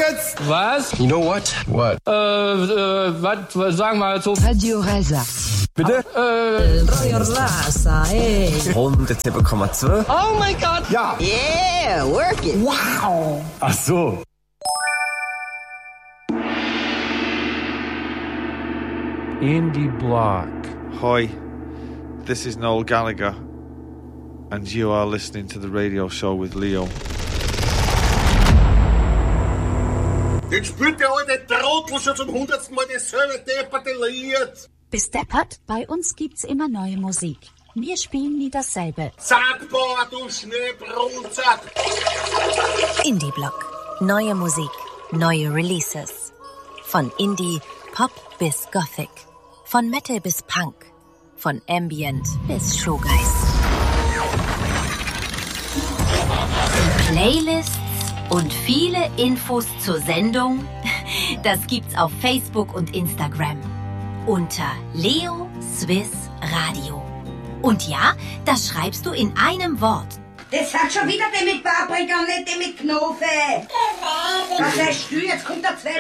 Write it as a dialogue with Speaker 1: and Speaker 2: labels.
Speaker 1: jetzt?
Speaker 2: Was?
Speaker 1: You know what? What?
Speaker 2: Was sagen wir so?
Speaker 3: Radio Rasa.
Speaker 1: Bitte?
Speaker 3: Radio Rasa, ey.
Speaker 1: 107,2.
Speaker 2: Oh mein Gott!
Speaker 1: Ja.
Speaker 3: Yeah, work it.
Speaker 1: Wow. Ach so.
Speaker 4: Indie Block.
Speaker 5: Hi, this is Noel Gallagher, and you are listening to the radio show with Leo.
Speaker 6: Jetzt spielt der alte Trottel schon zum 100. Mal dasselbe depperte Lied.
Speaker 7: Bis deppert, bei uns gibt's immer neue Musik. Wir spielen nie dasselbe.
Speaker 6: Sackbohr, du Schneebrunzer.
Speaker 8: Indie Block. Neue Musik, neue Releases. Von Indie, Pop bis Gothic. Von Metal bis Punk. Von Ambient bis Shoegaze. Playlists und viele Infos zur Sendung, das gibt's auf Facebook und Instagram. Unter Leo Swiss Radio. Und ja, das schreibst du in einem Wort.
Speaker 9: Das hat schon wieder die mit Paprika und nicht die mit Knofe. Was heißt du? Jetzt kommt der zweite.